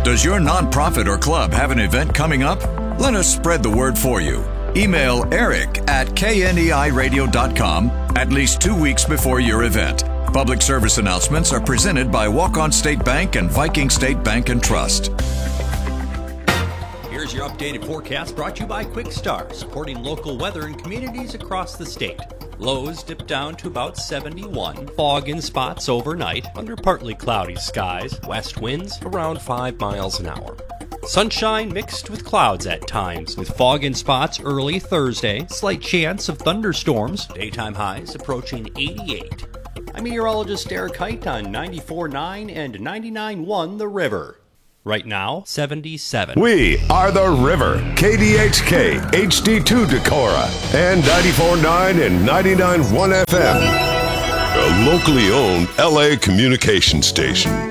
Does your nonprofit or club have an event coming up? Let us spread the word for you. Email eric@kneiradio.com at least 2 weeks before your event. Public service announcements are presented by Walk-On State Bank and Viking State Bank and Trust. Here's your updated forecast brought to you by Quick Start, supporting local weather in communities across the state. Lows dip down to about 71. Fog in spots overnight under partly cloudy skies. West winds around 5 miles an hour. Sunshine mixed with clouds at times, with fog in spots early Thursday. Slight chance of thunderstorms. Daytime highs approaching 88. I'm meteorologist Eric Height on 94.9 and 99.1 The River. Right now, 77. We are The River, KDHK, HD2 Decorah, and 94.9 and 99.1 FM. A locally owned LA communication station.